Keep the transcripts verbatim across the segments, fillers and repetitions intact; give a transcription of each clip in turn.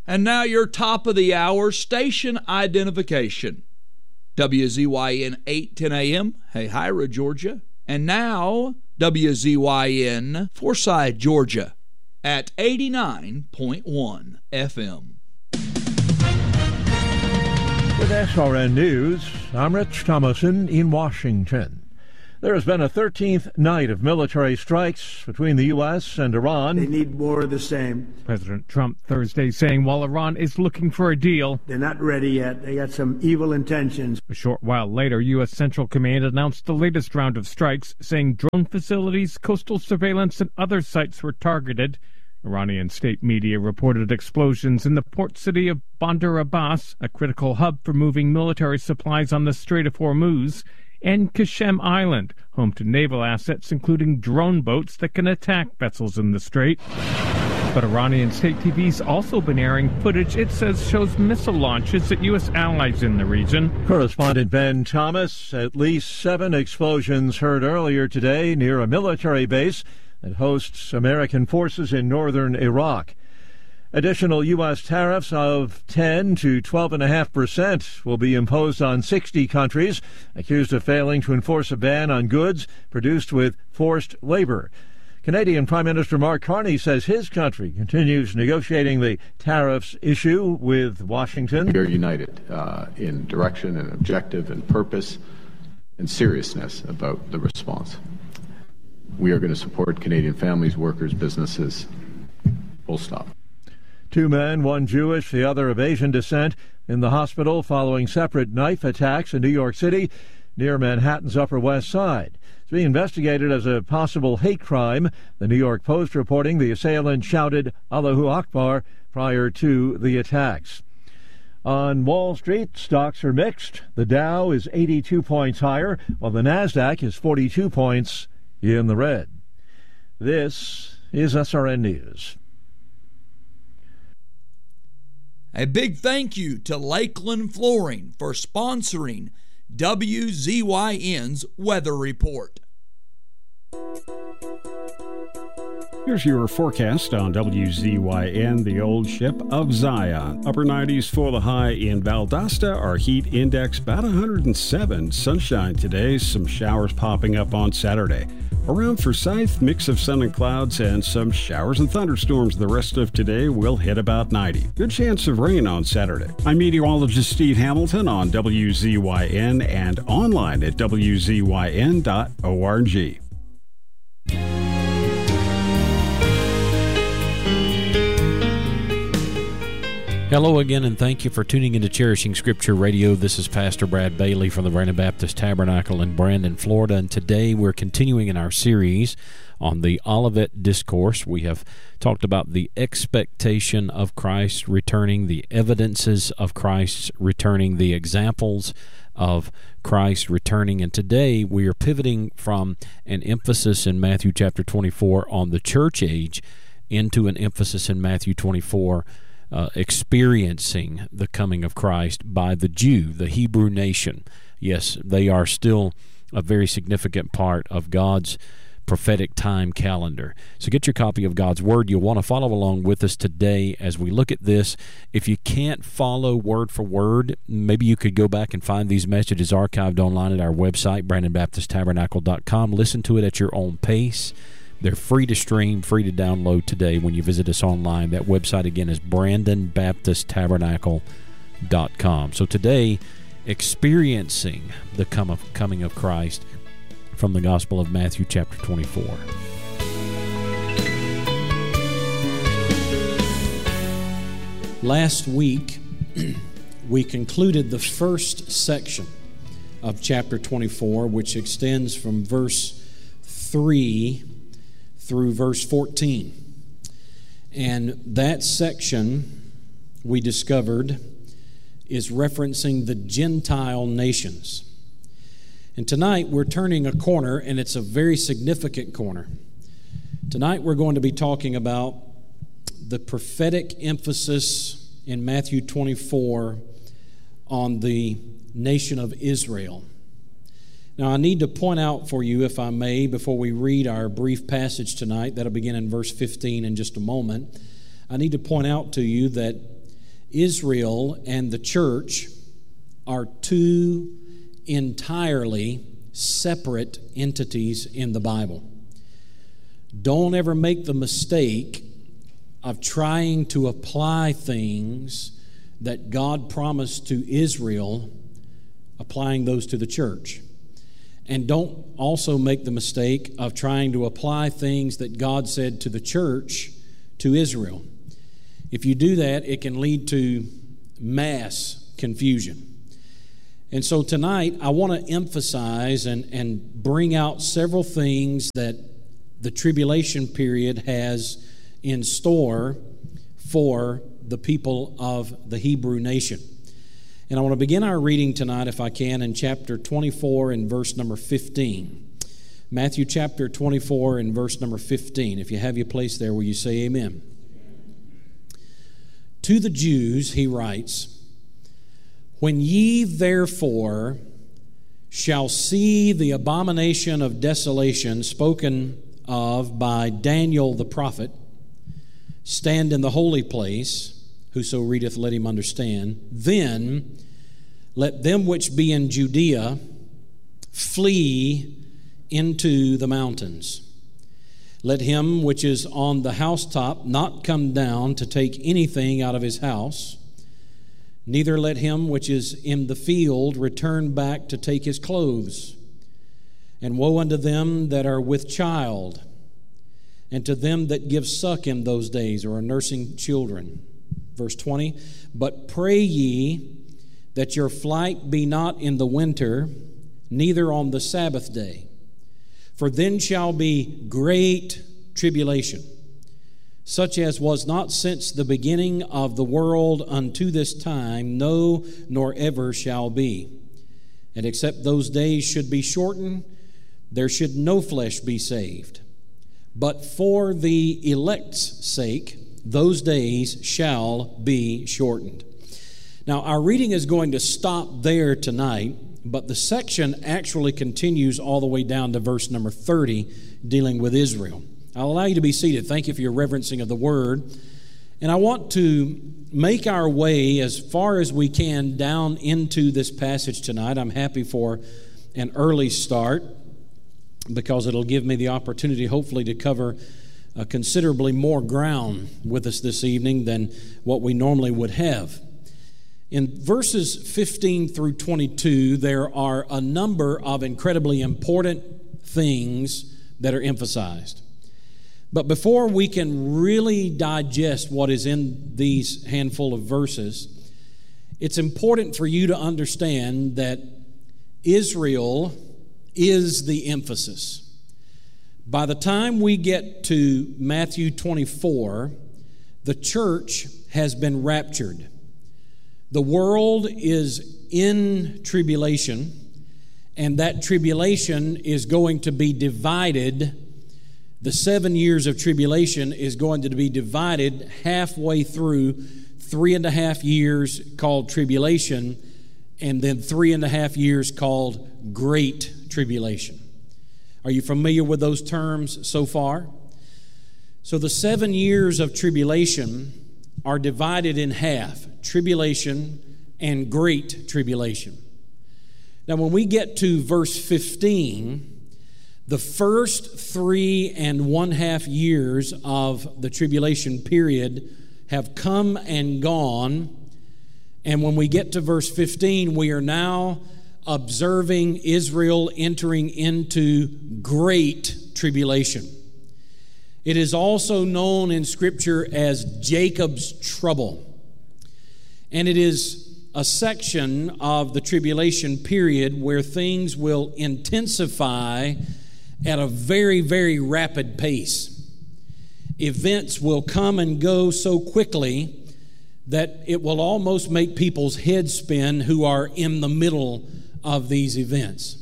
And now your top of the hour station identification. W Z Y N eight ten A M, Hahira, Georgia. And now W Z Y N Forsyth, Georgia at eighty-nine point one F M. With S R N News, I'm Rich Thomason in Washington. There has been a thirteenth night of military strikes between the U S and Iran. They need more of the same. President Trump Thursday saying while Iran is looking for a deal, they're not ready yet. They got some evil intentions. A short while later, U S Central Command announced the latest round of strikes, saying drone facilities, coastal surveillance, and other sites were targeted. Iranian state media reported explosions in the port city of Bandar Abbas, a critical hub for moving military supplies on the Strait of Hormuz, and Qasem Island, home to naval assets including drone boats that can attack vessels in the strait. But Iranian state T V's also been airing footage it says shows missile launches at U S allies in the region. Correspondent Ben Thomas, at least seven explosions heard earlier today near a military base that hosts American forces in northern Iraq. Additional U S tariffs of ten to twelve point five percent will be imposed on sixty countries accused of failing to enforce a ban on goods produced with forced labor. Canadian Prime Minister Mark Carney says his country continues negotiating the tariffs issue with Washington. We are united uh, in direction and objective and purpose and seriousness about the response. We are going to support Canadian families, workers, businesses, full stop. Two men, one Jewish, the other of Asian descent, in the hospital following separate knife attacks in New York City near Manhattan's Upper West Side. It's being investigated as a possible hate crime. The New York Post reporting the assailant shouted Allahu Akbar prior to the attacks. On Wall Street, stocks are mixed. The Dow is eighty-two points higher, while the Nasdaq is forty-two points in the red. This is S R N News. A big thank you to Lakeland Flooring for sponsoring W Z Y N's Weather Report. Here's your forecast on W Z Y N, the old ship of Zion. Upper nineties for the high in Valdosta. Our heat index about one hundred seven. Sunshine today, some showers popping up on Saturday. Around Forsyth, mix of sun and clouds and some showers and thunderstorms. The rest of today will hit about ninety. Good chance of rain on Saturday. I'm meteorologist Steve Hamilton on W Z Y N and online at W Z Y N dot org. Hello again, and thank you for tuning into Cherishing Scripture Radio. This is Pastor Brad Bailey from the Brandon Baptist Tabernacle in Brandon, Florida, and today we're continuing in our series on the Olivet Discourse. We have talked about the expectation of Christ returning, the evidences of Christ's returning, the examples of Christ returning, and today we are pivoting from an emphasis in Matthew chapter twenty-four on the church age into an emphasis in Matthew twenty-four Uh, experiencing the coming of Christ by the Jew, the Hebrew nation. Yes, they are still a very significant part of God's prophetic time calendar. So get your copy of God's Word. You'll want to follow along with us today as we look at this. If you can't follow word for word, maybe you could go back and find these messages archived online at our website, brandon baptist tabernacle dot com. Listen to it at your own pace. They're free to stream, free to download today when you visit us online. That website, again, is brandon baptist tabernacle dot com. So today, experiencing the come of, coming of Christ from the Gospel of Matthew chapter twenty-four. Last week, we concluded the first section of chapter twenty-four, which extends from verse three through verse fourteen. And that section, we discovered, is referencing the Gentile nations. And tonight we're turning a corner, and it's a very significant corner. Tonight we're going to be talking about the prophetic emphasis in Matthew twenty-four on the nation of Israel. Now, I need to point out for you, if I may, before we read our brief passage tonight, that'll begin in verse fifteen in just a moment. I need to point out to you that Israel and the church are two entirely separate entities in the Bible. Don't ever make the mistake of trying to apply things that God promised to Israel, applying those to the church. And don't also make the mistake of trying to apply things that God said to the church to Israel. If you do that, it can lead to mass confusion. And so tonight, I want to emphasize and, and bring out several things that the tribulation period has in store for the people of the Hebrew nation. And I want to begin our reading tonight, if I can, in chapter twenty-four and verse number fifteen. Matthew chapter twenty-four and verse number fifteen. If you have your place there, will you say amen? To the Jews, he writes, "When ye therefore shall see the abomination of desolation spoken of by Daniel the prophet stand in the holy place, whoso readeth, let him understand. Then let them which be in Judea flee into the mountains. Let him which is on the housetop not come down to take anything out of his house, neither let him which is in the field return back to take his clothes. And woe unto them that are with child, and to them that give suck in those days, or are nursing children." Verse twenty, "But pray ye that your flight be not in the winter, neither on the Sabbath day. For then shall be great tribulation, such as was not since the beginning of the world unto this time, no, nor ever shall be. And except those days should be shortened, there should no flesh be saved. But for the elect's sake, those days shall be shortened." Now, our reading is going to stop there tonight, but the section actually continues all the way down to verse number thirty, dealing with Israel. I'll allow you to be seated. Thank you for your reverencing of the Word. And I want to make our way as far as we can down into this passage tonight. I'm happy for an early start because it'll give me the opportunity, hopefully, to cover uh, considerably more ground with us this evening than what we normally would have. In verses fifteen through twenty-two, there are a number of incredibly important things that are emphasized. But before we can really digest what is in these handful of verses, it's important for you to understand that Israel is the emphasis. By the time we get to Matthew twenty-four, the church has been raptured. The world is in tribulation, and that tribulation is going to be divided. The seven years of tribulation is going to be divided halfway through three and a half years called tribulation, and then three and a half years called great tribulation. Are you familiar with those terms so far? So the seven years of tribulation are divided in half, tribulation and great tribulation. Now when we get to verse fifteen, the first three and one half years of the tribulation period have come and gone. And when we get to verse fifteen, we are now observing Israel entering into great tribulation. It is also known in Scripture as Jacob's trouble. And it is a section of the tribulation period where things will intensify at a very, very rapid pace. Events will come and go so quickly that it will almost make people's heads spin who are in the middle of these events.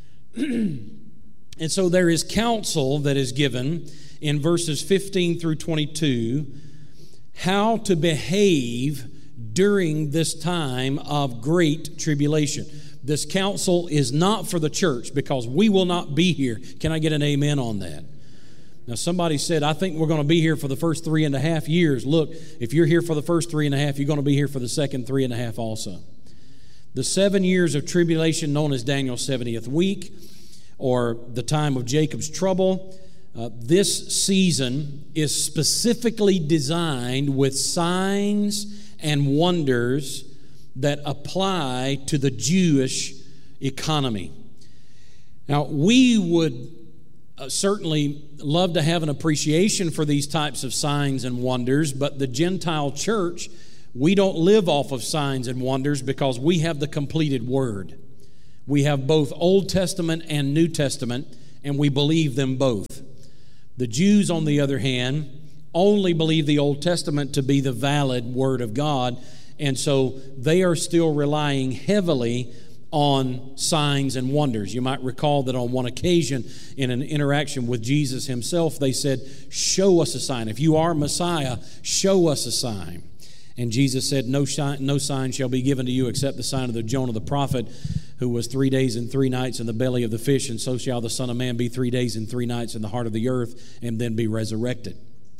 And so there is counsel that is given in verses fifteen through twenty-two, how to behave during this time of great tribulation. This counsel is not for the church because we will not be here. Can I get an amen on that? Now, somebody said, I think we're going to be here for the first three and a half years. Look, if you're here for the first three and a half, you're going to be here for the second three and a half also. The seven years of tribulation, known as Daniel's seventieth week, or the time of Jacob's trouble, uh, this season is specifically designed with signs and wonders that apply to the Jewish economy. Now, we would uh, certainly love to have an appreciation for these types of signs and wonders, but the Gentile church, we don't live off of signs and wonders because we have the completed Word. We have both Old Testament and New Testament, and we believe them both. The Jews, on the other hand, only believe the Old Testament to be the valid Word of God, and so they are still relying heavily on signs and wonders. You might recall that on one occasion in an interaction with Jesus himself, they said, show us a sign. If you are Messiah, show us a sign. And Jesus said, no, shi- no sign shall be given to you except the sign of the Jonah the prophet, who was three days and three nights in the belly of the fish, and so shall the Son of Man be three days and three nights in the heart of the earth, and then be resurrected.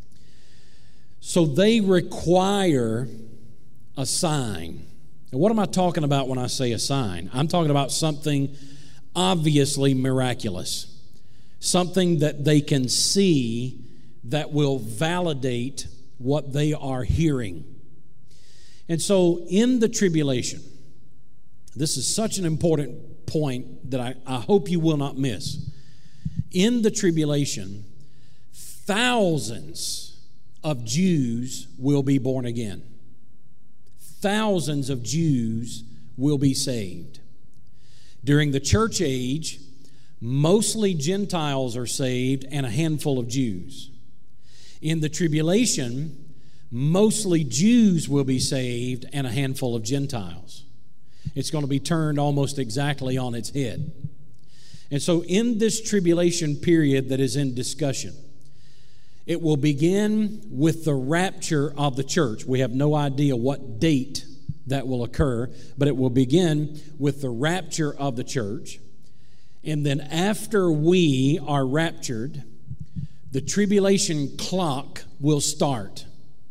So they require a sign. Now, what am I talking about when I say a sign? I'm talking about something obviously miraculous, something that they can see that will validate what they are hearing. And so in the tribulation, this is such an important point that I, I hope you will not miss. In the tribulation, thousands of Jews will be born again. Thousands of Jews will be saved. During the church age, mostly Gentiles are saved and a handful of Jews. In the tribulation, mostly Jews will be saved and a handful of Gentiles. It's going to be turned almost exactly on its head. And so in this tribulation period that is in discussion, it will begin with the rapture of the church. We have no idea what date that will occur, but it will begin with the rapture of the church. And then after we are raptured, the tribulation clock will start.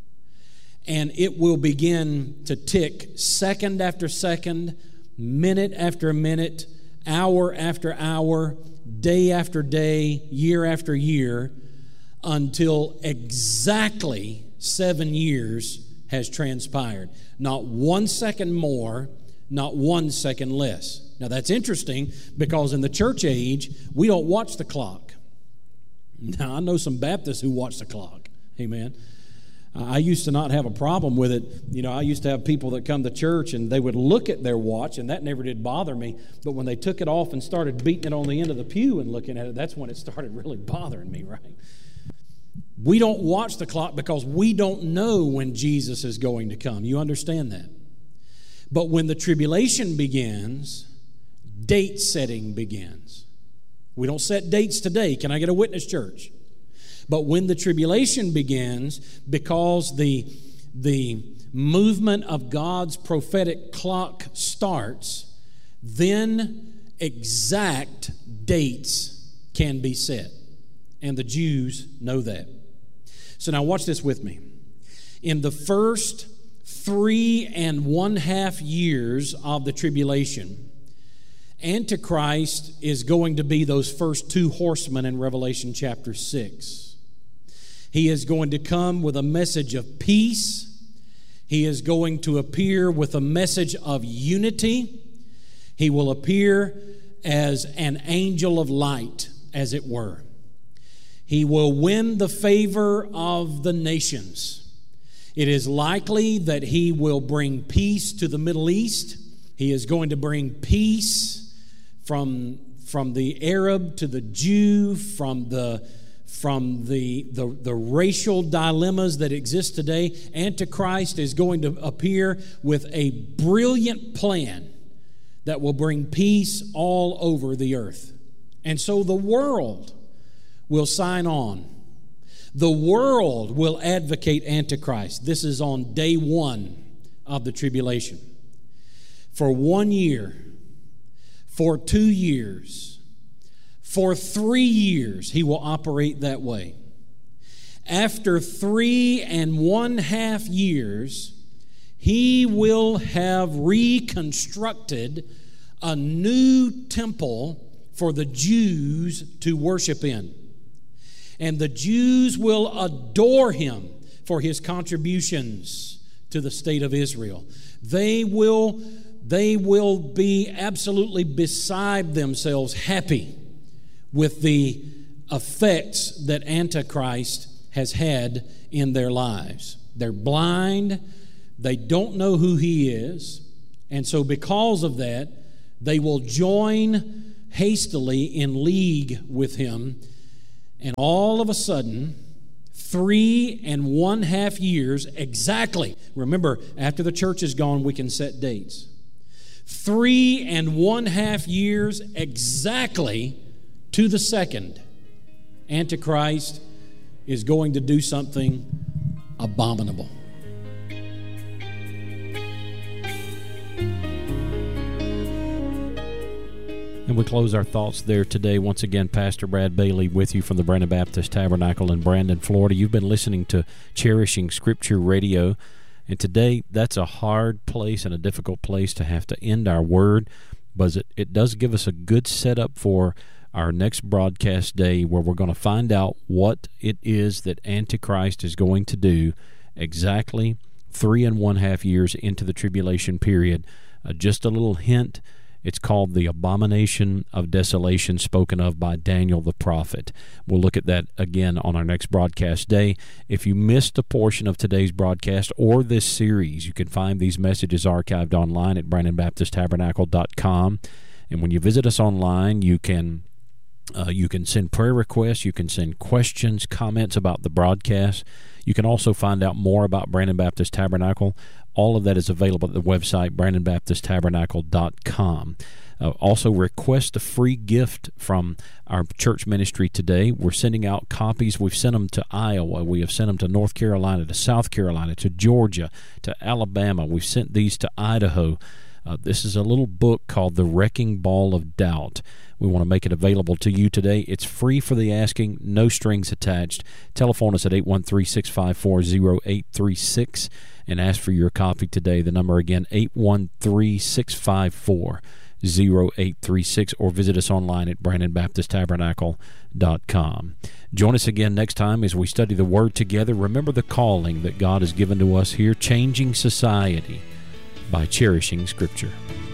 And it will begin to tick second after second, minute after minute, hour after hour, day after day, year after year, until exactly seven years has transpired. Not one second more, not one second less. Now that's interesting because in the church age, we don't watch the clock. Now I know some Baptists who watch the clock. Amen. I used to not have a problem with it. You know, I used to have people that come to church and they would look at their watch, and that never did bother me. But when they took it off and started beating it on the end of the pew and looking at it, that's when it started really bothering me, right? We don't watch the clock because we don't know when Jesus is going to come. You understand that? But when the tribulation begins, date setting begins. We don't set dates today. Can I get a witness, church? But when the tribulation begins, because the, the movement of God's prophetic clock starts, then exact dates can be set. And the Jews know that. So now watch this with me. In the first three and one half years of the tribulation, Antichrist is going to be those first two horsemen in Revelation chapter six. He is going to come with a message of peace. He is going to appear with a message of unity. He will appear as an angel of light, as it were. He will win the favor of the nations. It is likely that he will bring peace to the Middle East. He is going to bring peace from, from the Arab to the Jew, from the From the, the, the racial dilemmas that exist today. Antichrist is going to appear with a brilliant plan that will bring peace all over the earth. And so the world will sign on. The world will advocate Antichrist. This is on day one of the tribulation. For one year, for two years, for three years, he will operate that way. after three and one half years, he will have reconstructed a new temple for the Jews to worship in. And the Jews will adore him for his contributions to the state of Israel. They will, they will be absolutely beside themselves happy with the effects that Antichrist has had in their lives. They're blind. They don't know who he is. And so because of that, they will join hastily in league with him. And all of a sudden, three and one half years exactly. Remember, after the church is gone, we can set dates. Three and one half years exactly to the second, Antichrist is going to do something abominable. And we close our thoughts there today. Once again, Pastor Brad Bailey with you from the Brandon Baptist Tabernacle in Brandon, Florida. You've been listening to Cherishing Scripture Radio. And today, that's a hard place and a difficult place to have to end our word. But it, it does give us a good setup for our next broadcast day, where we're going to find out what it is that Antichrist is going to do exactly three and one half years into the tribulation period. Uh, just a little hint. It's called the abomination of desolation, spoken of by Daniel the prophet. We'll look at that again on our next broadcast day. If you missed a portion of today's broadcast or this series, you can find these messages archived online at brandon baptist tabernacle dot com. And when you visit us online, you can uh, you can send prayer requests, you can send questions, comments about the broadcast. You can also find out more about Brandon Baptist Tabernacle. All of that is available at the website, brandon baptist tabernacle dot com. Uh, also, request a free gift from our church ministry today. We're sending out copies. We've sent them to Iowa. We have sent them to North Carolina, to South Carolina, to Georgia, to Alabama. We've sent these to Idaho. Uh, this is a little book called The Wrecking Ball of Doubt. We want to make it available to you today. It's free for the asking, no strings attached. Telephone us at eight one three, six five four, zero eight three six and ask for your copy today. The number again, eight one three, six five four, zero eight three six, or visit us online at brandon baptist tabernacle dot com. Join us again next time as we study the Word together. Remember the calling that God has given to us here, changing society by cherishing Scripture.